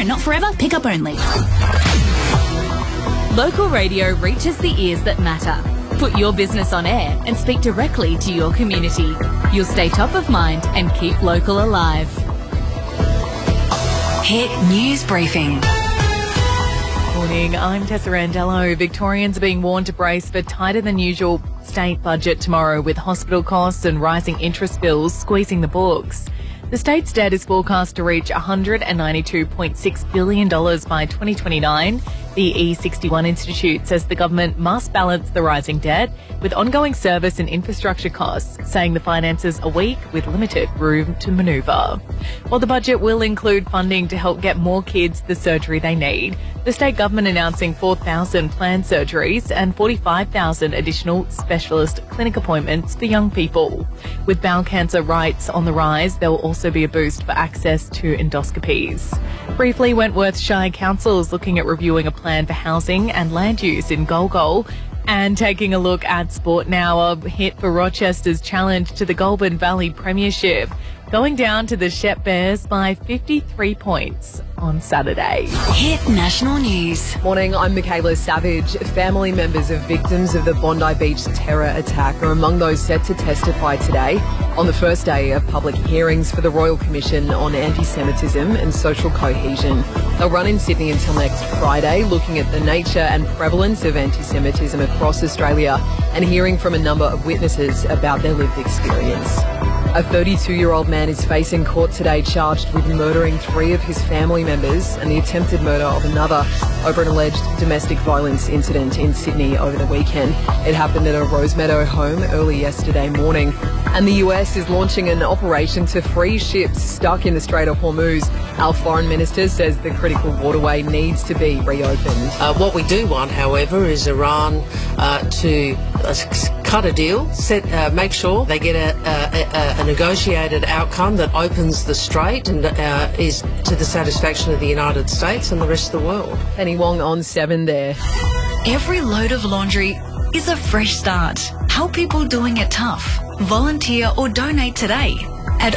Tomorrow, not forever, pick up only. Local radio reaches the ears that matter. Put your business on air and speak directly to your community. You'll stay top of mind and keep local alive. Hit News Briefing. Morning, I'm Tessa Randello. Victorians are being warned to brace for tighter than usual state budget tomorrow, with hospital costs and rising interest bills squeezing the books. The state's debt is forecast to reach $192.6 billion by 2029. The E61 Institute says the government must balance the rising debt with ongoing service and infrastructure costs, saying the finances are weak with limited room to manoeuvre. While the budget will include funding to help get more kids the surgery they need, the state government announcing 4,000 planned surgeries and 45,000 additional specialist clinic appointments for young people. With bowel cancer rates on the rise, there will also be a boost for access to endoscopies. Briefly, Wentworth Shire Council is looking at reviewing a plan for housing and land use in Golgol. And taking a look at sport now, a hit for Rochester's challenge to the Goulburn Valley Premiership, going down to the Shep Bears by 53 points on Saturday. Hit National News. Morning, I'm Michaela Savage. Family members of victims of the Bondi Beach terror attack are among those set to testify today on the first day of public hearings for the Royal Commission on Anti-Semitism and Social Cohesion. They'll run in Sydney until next Friday, looking at the nature and prevalence of anti-Semitism across Australia and hearing from a number of witnesses about their lived experience. A 32-year-old man is facing court today charged with murdering 3 of his family members and the attempted murder of another over an alleged domestic violence incident in Sydney over the weekend. It happened at a Rosemeadow home early yesterday morning. And the US is launching an operation to free ships stuck in the Strait of Hormuz. Our foreign minister says the critical waterway needs to be reopened. What we do want, however, is Iran to cut a deal, make sure they get a negotiated outcome that opens the strait and is to the satisfaction of the United States and the rest of the world. Penny Wong on 7 there. Every load of laundry is a fresh start. Help people doing it tough. Volunteer or donate today at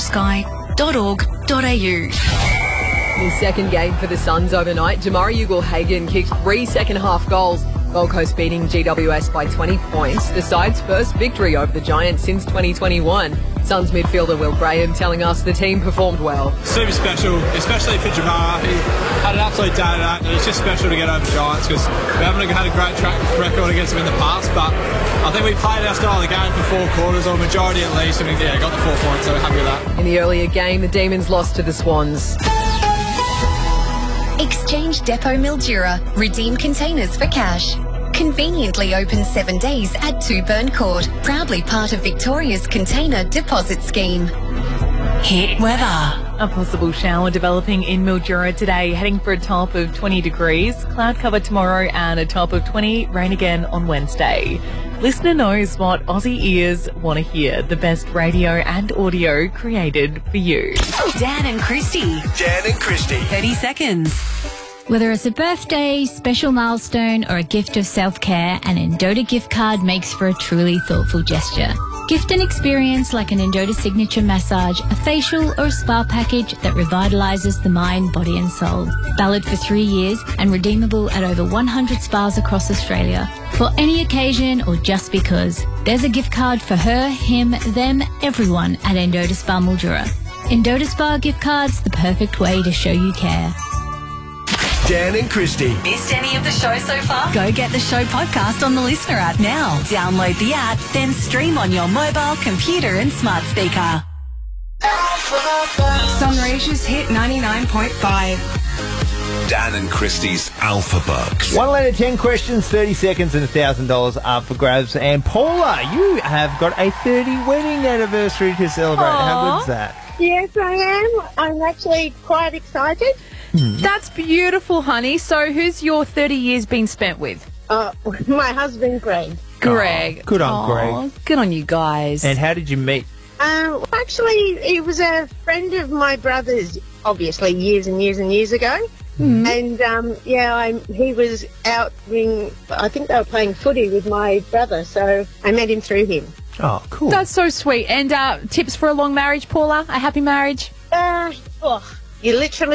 orangesky.org.au. The second game for the Suns overnight, Jamari Ugle-Hagan kicked 3 second-half goals. Gold Coast beating GWS by 20 points, the side's first victory over the Giants since 2021. Suns midfielder Will Graham telling us the team performed well. Super special, especially for Jamar. He had an absolute day tonight, and it's just special to get over Giants because we haven't had a great track record against them in the past, but I think we played our style of the game for 4 quarters, or majority at least, and we got the 4 points, so we're happy with that. In the earlier game, the Demons lost to the Swans. Exchange Depot Mildura. Redeem containers for cash. Conveniently open 7 days at 2 Burn Court. Proudly part of Victoria's Container Deposit Scheme. Hit weather. A possible shower developing in Mildura today, heading for a top of 20 degrees. Cloud cover tomorrow and a top of 20. Rain again on Wednesday. Listener knows what Aussie ears want to hear. The best radio and audio created for you. Dan and Christy. 30 seconds. Whether it's a birthday, special milestone, or a gift of self-care, an Endota gift card makes for a truly thoughtful gesture. Gift an experience like an Endota signature massage, a facial or a spa package that revitalises the mind, body and soul. Valid for 3 years and redeemable at over 100 spas across Australia. For any occasion or just because, there's a gift card for her, him, them, everyone at Endota Spa Mildura. Endota Spa gift cards, the perfect way to show you care. Dan and Christy. Missed any of the show so far? Go get the show podcast on the Listener app now. Download the app, then stream on your mobile, computer and smart speaker. Sunraysia's Hit 99.5. Dan and Christy's Alpha Bucks. 1 out of 10 questions, 30 seconds and $1,000 up for grabs. And Paula, you have got a 30 wedding anniversary to celebrate. Aww. How good is that? Yes, I am. I'm actually quite excited. That's beautiful, honey. So who's your 30 years been spent with? My husband, Greg. Greg. Oh, good on Greg. Good on you guys. And how did you meet? Actually, he was a friend of my brother's, obviously, years and years and years ago. And, he was out I think they were playing footy with my brother, so I met him through him. Oh, cool. That's so sweet. And tips for a long marriage, Paula? A happy marriage? You literally